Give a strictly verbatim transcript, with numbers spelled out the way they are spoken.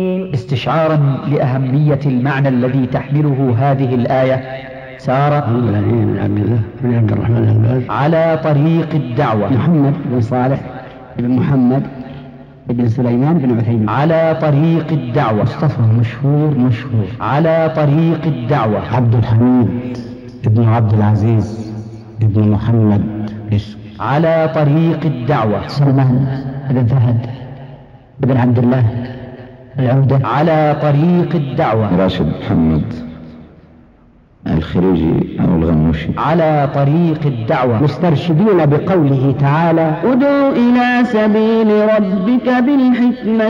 استشعارا لأهمية المعنى الذي تحمله هذه الآية سار بن عبد الرحمن الباز على طريق الدعوة محمد بن صالح بن محمد بن سليمان بن عثيمين على طريق الدعوة مصطفى مشهور مشهور على طريق الدعوة عبد الحميد ابن عبد العزيز ابن محمد على طريق الدعوة سلمان بن فهد بن عبد الله العودة على طريق الدعوة راشد محمد الخريجي أو الغنوشي على طريق الدعوة مسترشدين بقوله تعالى ادع إلى سبيل ربك بالحكمة